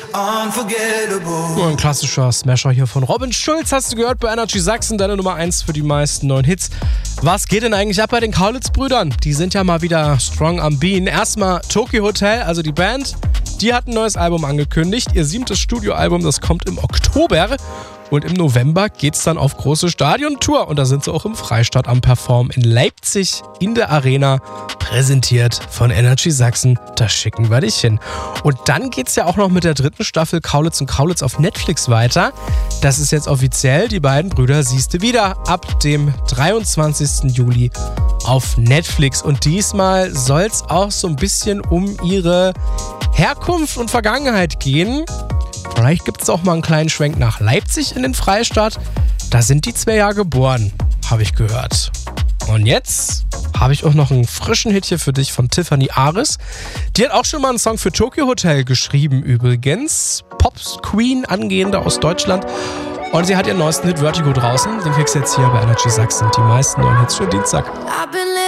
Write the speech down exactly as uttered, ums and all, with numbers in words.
Nur ein klassischer Smasher hier von Robin Schulz, hast du gehört bei Energy Sachsen, deine Nummer eins für die meisten neuen Hits. Was geht denn eigentlich ab bei den Kaulitz-Brüdern? Die sind ja mal wieder strong am Bean. Erstmal Tokyo Hotel, also die Band, die hat ein neues Album angekündigt. Ihr siebtes Studioalbum, das kommt im Oktober. Und im November geht's dann auf große Stadiontour. Und da sind sie auch im Freistaat am Performen in Leipzig in der Arena. Präsentiert von Energy Sachsen. Da schicken wir dich hin. Und dann geht's ja auch noch mit der dritten Staffel Kaulitz und Kaulitz auf Netflix weiter. Das ist jetzt offiziell. Die beiden Brüder siehst du wieder ab dem dreiundzwanzigsten Juli auf Netflix. Und diesmal soll's auch so ein bisschen um ihre Herkunft und Vergangenheit gehen. Vielleicht gibt es auch mal einen kleinen Schwenk nach Leipzig in den Freistaat. Da sind die zwei ja geboren, habe ich gehört. Und jetzt habe ich auch noch einen frischen Hit hier für dich von Tiffany Aris. Die hat auch schon mal einen Song für Tokyo Hotel geschrieben übrigens. Pops Queen, angehende aus Deutschland. Und sie hat ihren neuesten Hit Vertigo draußen. Den kriegst du jetzt hier bei Energy Sachsen. Die meisten neuen Hits für Dienstag.